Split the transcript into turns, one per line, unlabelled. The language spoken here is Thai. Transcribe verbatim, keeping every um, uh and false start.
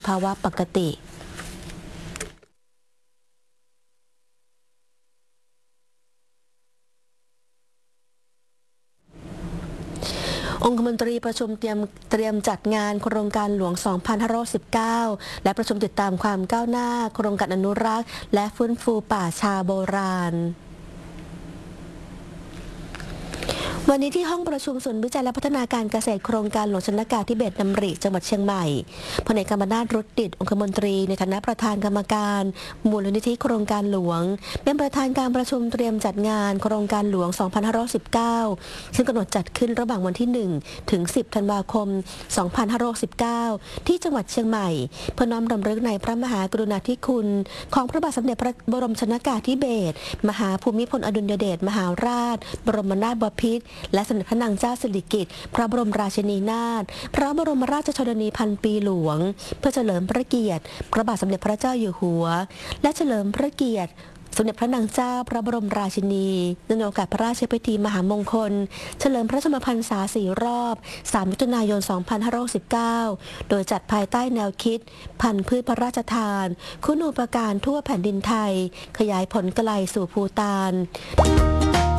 ภาวะปกติองคมนตรีประชุมเตรียมเตรียมจัดงานโครงการหลวง สองพันห้าร้อยสิบเก้า และประชุมติดตามความก้าวหน้าโครงการอนุรักษ์และฟื้นฟูป่าชาโบราณวันนี้ที่ห้องประชุมศูนย์วิจัยและพัฒนาการเกษตรโครงการหลวงชนกาธิเบศรดำริจังหวัดเชียงใหม่พลเอกกำมนาถ รุตติองคมนตรีในฐานะประธานกรรมการมูลนิธิโครงการหลวงเป็นประธานการประชุมเตรียมจัดงานโครงการหลวง สองพันห้าร้อยสิบเก้า ซึ่งกำหนดจัดขึ้นระหว่างวันที่ หนึ่ง ถึง สิบ ธันวาคม สองพันห้าร้อยสิบเก้า ที่จังหวัดเชียงใหม่เพื่อน้อมรำลึกในพระมหากรุณาธิคุณของพระบาทสมเด็จพระบรมชนกาธิเบศรมหาภูมิพลอดุลยเดชมหาราชบรมนาถบพิตรและสมเด็จพระนางเจ้าสิริกิติ์พระบรมราชินีนาถพระบรมราชชนนีพันปีหลวงเพื่อเฉลิมพระเกียรติพระบาทสมเด็จพระเจ้าอยู่หัวและเฉลิมพระเกียรติสมเด็จพระนางเจ้าพระบรมราชินีเนื่องในโอกาสพระราชพิธีมหามงคลเฉลิมพระชนมพรรษาสี่รอบสามมิถุนายน สองพันห้าร้อยสิบเก้า โดยจัดภายใต้แนวคิดพันธุ์พืชพระราชทานคุณูปการทั่วแผ่นดินไทยขยายผลไกลสู่ภูฏาน